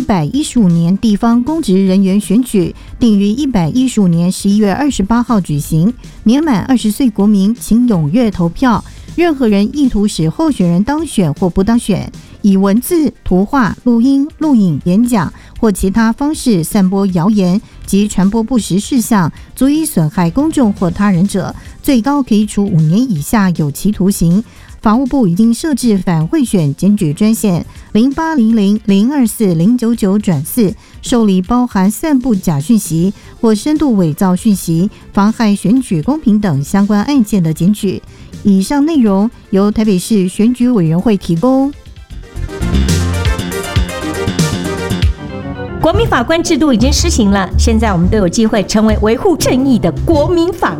115年地方公职人员选举定于115年11月28号举行，年满20岁国民请踊跃投票。任何人意图使候选人当选或不当选，以文字、图画、录音、录影、演讲或其他方式散播谣言及传播不实事项，足以损害公众或他人者，最高可以处5年以下有期徒刑。法务部已经设置反贿选检举专线0800-024-099-4，受理包含散布假讯息或深度伪造讯息、妨害选举公平等相关案件的检举。以上内容由台北市选举委员会提供。 国民法官制度已经施行了，现在我们都有机会成为维护正义的国民法